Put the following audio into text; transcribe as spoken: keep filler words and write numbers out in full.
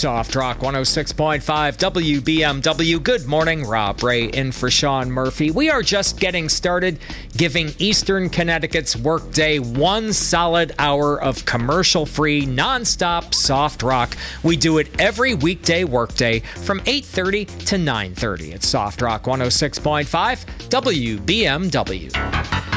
Soft Rock one oh six point five W B M W. Good morning, Rob Ray in for Sean Murphy. We are just getting started, giving Eastern Connecticut's workday one solid hour of commercial-free, non-stop soft rock. We do it every weekday workday from eight thirty to nine thirty. It's Soft Rock one oh six point five W B M W.